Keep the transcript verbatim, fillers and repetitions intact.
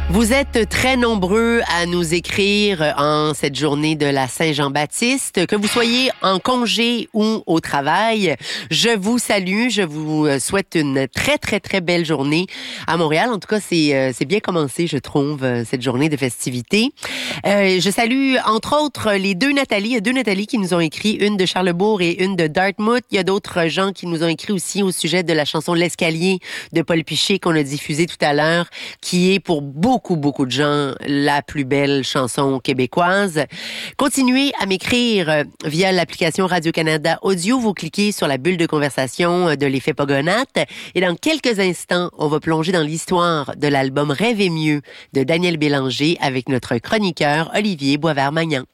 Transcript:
Vous êtes très nombreux à nous écrire en cette journée de la Saint-Jean-Baptiste, que vous soyez en congé ou au travail. Je vous salue, je vous souhaite une très, très, très belle journée à Montréal. En tout cas, c'est, c'est bien commencé, je trouve, cette journée de festivités. Euh, je salue, entre autres, les deux Nathalie. Il y a deux Nathalie qui nous ont écrit, une de Charlesbourg et une de Dartmouth. Il y a d'autres gens qui nous ont écrit aussi au sujet de la chanson L'Escalier de Paul Piché qu'on a diffusée tout à l'heure, qui est pour beaucoup Beaucoup, beaucoup de gens, la plus belle chanson québécoise. Continuez à m'écrire via l'application Radio-Canada Audio. Vous cliquez sur la bulle de conversation de l'effet Pogonate. Et dans quelques instants, on va plonger dans l'histoire de l'album Rêver mieux de Daniel Bélanger avec notre chroniqueur Olivier Boisvert-Magnan.